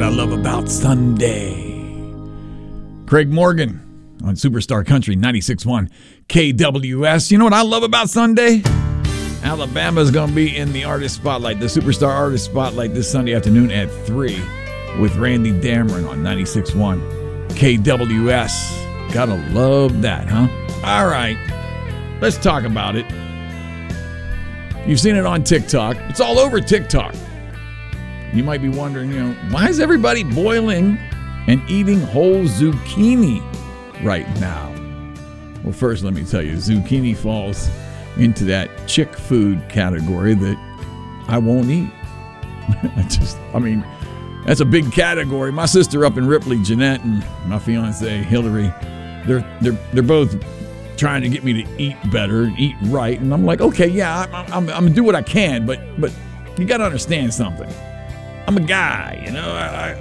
love about Sunday. Craig Morgan on Superstar Country 96.1 KWS. You know what I love about Sunday? Alabama's going to be in the artist spotlight, the Superstar Artist Spotlight this Sunday afternoon at 3 with Randy Dameron on 96.1 KWS. Gotta love that, huh? All right, let's talk about it. You've seen it on TikTok. It's all over TikTok. You might be wondering, why is everybody boiling and eating whole zucchini right now? Well, first, let me tell you, zucchini falls into that chick food category that I won't eat. That's a big category. My sister up in Ripley, Jeanette, and my fiance Hillary, they're both trying to get me to eat better, eat right, and I'm like, okay, yeah, I'm gonna do what I can, but you got to understand something. I'm a guy,